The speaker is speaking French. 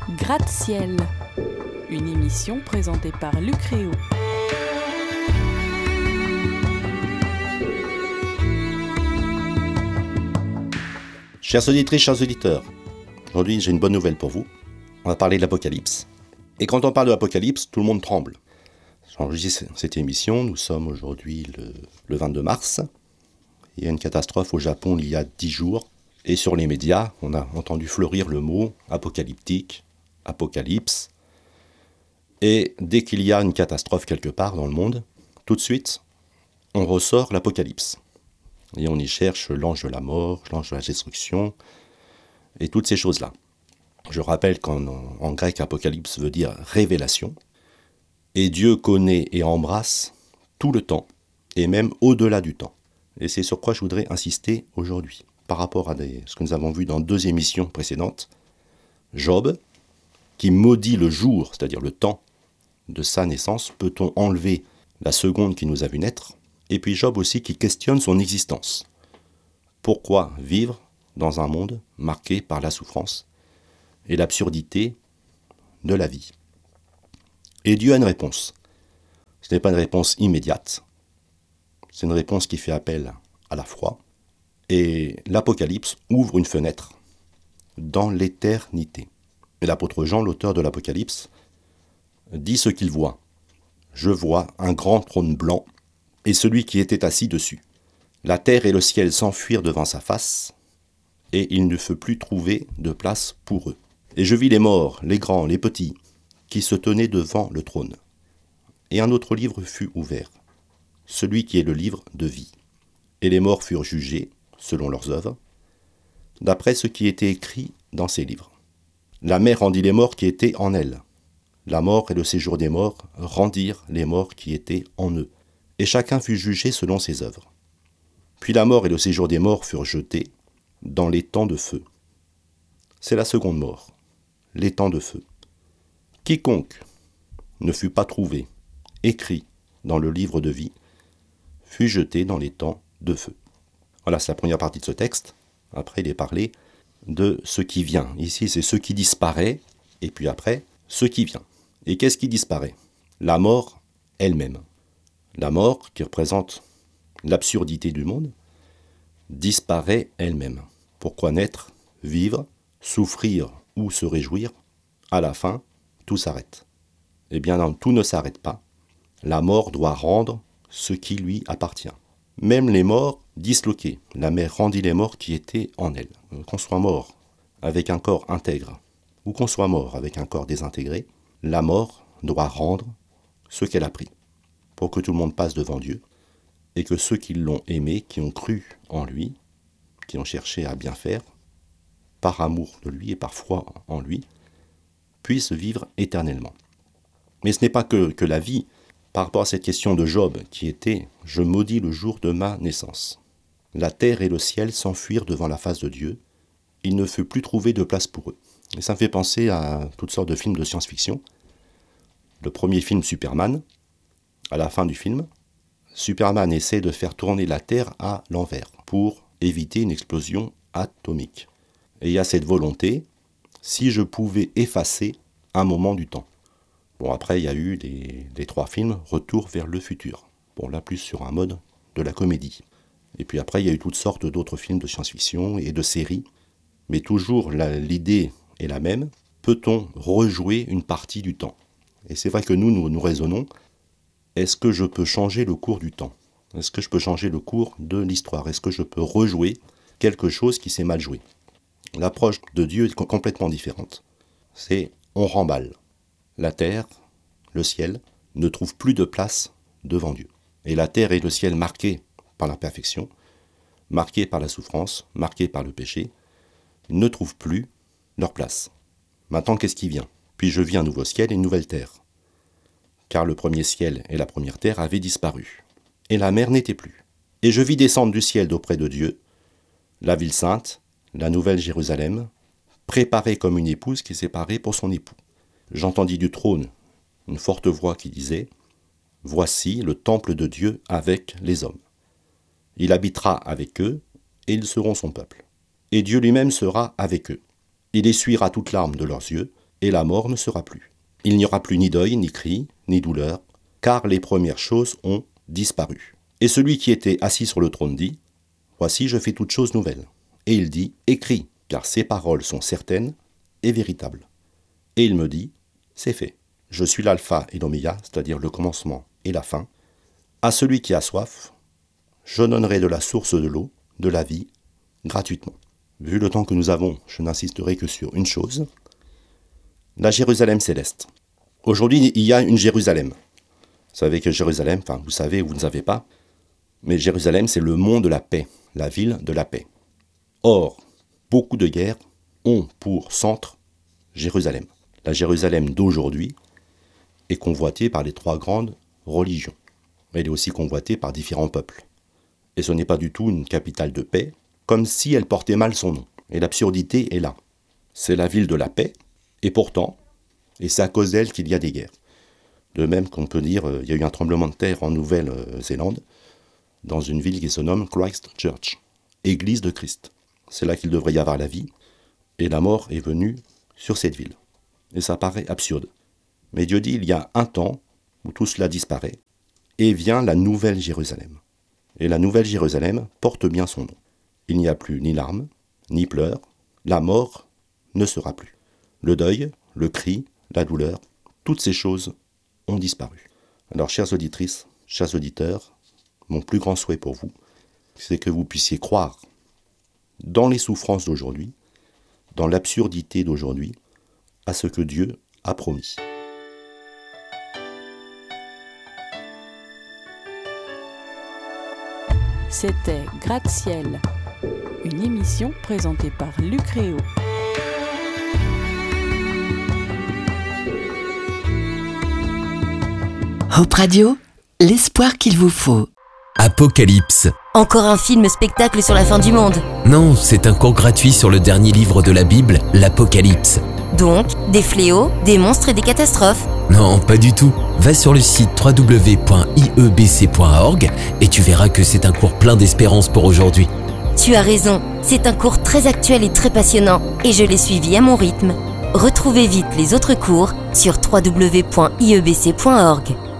Gratte-ciel, une émission présentée par Luc Réau. Chères auditrices, chers auditeurs, aujourd'hui j'ai une bonne nouvelle pour vous. On va parler de l'Apocalypse. Et quand on parle de l'Apocalypse, tout le monde tremble. J'enregistre cette émission, nous sommes aujourd'hui le 22 mars. Il y a une catastrophe au Japon il y a 10 jours. Et sur les médias, on a entendu fleurir le mot apocalyptique, apocalypse. Et dès qu'il y a une catastrophe quelque part dans le monde, tout de suite, on ressort l'Apocalypse. Et on y cherche l'ange de la mort, l'ange de la destruction, et toutes ces choses-là. Je rappelle qu'en grec, apocalypse veut dire révélation. Et Dieu connaît et embrasse tout le temps, et même au-delà du temps. Et c'est sur quoi je voudrais insister aujourd'hui, par rapport à ce que nous avons vu dans 2 émissions précédentes. Job, qui maudit le jour, c'est-à-dire le temps de sa naissance. Peut-on enlever la seconde qui nous a vu naître ? Et puis Job aussi qui questionne son existence. Pourquoi vivre dans un monde marqué par la souffrance et l'absurdité de la vie ? Et Dieu a une réponse. Ce n'est pas une réponse immédiate. C'est une réponse qui fait appel à la foi. Et l'Apocalypse ouvre une fenêtre dans l'éternité. Et l'apôtre Jean, l'auteur de l'Apocalypse, dit ce qu'il voit. Je vois un grand trône blanc et celui qui était assis dessus. La terre et le ciel s'enfuirent devant sa face, et il ne fut plus trouvé de place pour eux. Et je vis les morts, les grands, les petits, qui se tenaient devant le trône. Et un autre livre fut ouvert, celui qui est le livre de vie. Et les morts furent jugés, selon leurs œuvres, d'après ce qui était écrit dans ces livres. La mer rendit les morts qui étaient en elle. La mort et le séjour des morts rendirent les morts qui étaient en eux. Et chacun fut jugé selon ses œuvres. Puis la mort et le séjour des morts furent jetés dans les temps de feu. C'est la seconde mort, les temps de feu. Quiconque ne fut pas trouvé, écrit dans le livre de vie, fut jeté dans les temps de feu. Voilà, c'est la première partie de ce texte. Après, il est parlé de ce qui vient. Ici, c'est ce qui disparaît, et puis après, ce qui vient. Et qu'est-ce qui disparaît ? La mort elle-même. La mort, qui représente l'absurdité du monde, disparaît elle-même. Pourquoi naître, vivre, souffrir ou se réjouir ? À la fin, tout s'arrête. Eh bien non, tout ne s'arrête pas. La mort doit rendre ce qui lui appartient. Même les morts disloqués. La mer rendit les morts qui étaient en elle. Qu'on soit mort avec un corps intègre ou qu'on soit mort avec un corps désintégré, la mort doit rendre ce qu'elle a pris, pour que tout le monde passe devant Dieu, et que ceux qui l'ont aimé, qui ont cru en lui, qui ont cherché à bien faire, par amour de lui et par foi en lui, puissent vivre éternellement. Mais ce n'est pas que la vie, par rapport à cette question de Job, qui était « Je maudis le jour de ma naissance ». La terre et le ciel s'enfuirent devant la face de Dieu, il ne fut plus trouvé de place pour eux. Et ça me fait penser à toutes sortes de films de science-fiction. Le premier film Superman, à la fin du film, Superman essaie de faire tourner la Terre à l'envers pour éviter une explosion atomique. Et il y a cette volonté, si je pouvais effacer un moment du temps. Bon, après, il y a eu les 3 films Retour vers le futur. Bon, là, plus sur un mode de la comédie. Et puis après, il y a eu toutes sortes d'autres films de science-fiction et de séries. Mais toujours, l'idée est la même. Peut-on rejouer une partie du temps ? Et c'est vrai que nous raisonnons. Est-ce que je peux changer le cours du temps ? Est-ce que je peux changer le cours de l'histoire ? Est-ce que je peux rejouer quelque chose qui s'est mal joué ? L'approche de Dieu est complètement différente. C'est on remballe. La terre, le ciel, ne trouvent plus de place devant Dieu. Et la terre et le ciel marqués par la perfection, marqués par la souffrance, marqués par le péché, ne trouvent plus leur place. Maintenant, qu'est-ce qui vient ? Puis je vis un nouveau ciel et une nouvelle terre. Car le premier ciel et la première terre avaient disparu, et la mer n'était plus. Et je vis descendre du ciel d'auprès de Dieu, la ville sainte, la nouvelle Jérusalem, préparée comme une épouse qui s'est parée pour son époux. J'entendis du trône une forte voix qui disait « Voici le temple de Dieu avec les hommes. Il habitera avec eux, et ils seront son peuple. Et Dieu lui-même sera avec eux. Il essuiera toute larme de leurs yeux, et la mort ne sera plus. Il n'y aura plus ni deuil, ni cri, ni douleur, car les premières choses ont disparu. Et celui qui était assis sur le trône dit, « Voici, je fais toutes choses nouvelles. » Et il dit, « Écris, car ces paroles sont certaines et véritables. » Et il me dit, « C'est fait. Je suis l'alpha et l'oméga, c'est-à-dire le commencement et la fin. À celui qui a soif, je donnerai de la source de l'eau, de la vie, gratuitement. » Vu le temps que nous avons, je n'insisterai que sur une chose, la Jérusalem céleste. Aujourd'hui, il y a une Jérusalem. Vous savez que Jérusalem, enfin vous savez ou vous ne savez pas, mais Jérusalem c'est le mont de la paix, la ville de la paix. Or, beaucoup de guerres ont pour centre Jérusalem. La Jérusalem d'aujourd'hui est convoitée par les 3 grandes religions. Elle est aussi convoitée par différents peuples. Et ce n'est pas du tout une capitale de paix, comme si elle portait mal son nom. Et l'absurdité est là. C'est la ville de la paix, et pourtant, et c'est à cause d'elle qu'il y a des guerres. De même qu'on peut dire, il y a eu un tremblement de terre en Nouvelle-Zélande, dans une ville qui se nomme Christchurch, Église de Christ. C'est là qu'il devrait y avoir la vie, et la mort est venue sur cette ville. Et ça paraît absurde. Mais Dieu dit, il y a un temps où tout cela disparaît, et vient la nouvelle Jérusalem. Et la nouvelle Jérusalem porte bien son nom. Il n'y a plus ni larmes, ni pleurs, la mort ne sera plus. Le deuil, le cri, la douleur, toutes ces choses ont disparu. Alors, chères auditrices, chers auditeurs, mon plus grand souhait pour vous, c'est que vous puissiez croire dans les souffrances d'aujourd'hui, dans l'absurdité d'aujourd'hui, à ce que Dieu a promis. C'était Gratte-Ciel, une émission présentée par Luc Réau. Hope Radio, l'espoir qu'il vous faut. Apocalypse. Encore un film-spectacle sur la fin du monde. Non, c'est un cours gratuit sur le dernier livre de la Bible, l'Apocalypse. Donc, des fléaux, des monstres et des catastrophes. Non, pas du tout. Va sur le site www.iebc.org et tu verras que c'est un cours plein d'espérance pour aujourd'hui. Tu as raison, c'est un cours très actuel et très passionnant, et je l'ai suivi à mon rythme. Retrouvez vite les autres cours sur www.iebc.org.